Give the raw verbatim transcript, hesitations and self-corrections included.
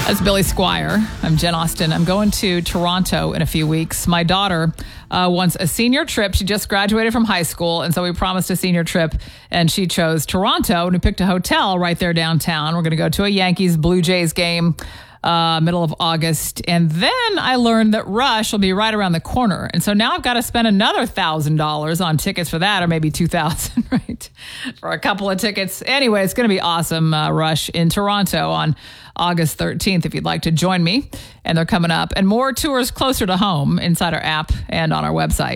That's Billy Squire. I'm Jen Austen. I'm going to Toronto in a few weeks. My daughter uh, wants a senior trip. She just graduated from high school, and so we promised a senior trip, and she chose Toronto, and we picked a hotel right there downtown. We're going to go to a Yankees Blue Jays game uh, middle of August, and then I learned that Rush will be right around the corner, and so now I've got to spend another one thousand dollars on tickets for that, or maybe two thousand dollars, right, for a couple of tickets. Anyway, it's going to be awesome, uh, Rush in Toronto on August thirteenth, if you'd like to join me. And they're coming up. And more tours closer to home inside our app and on our website.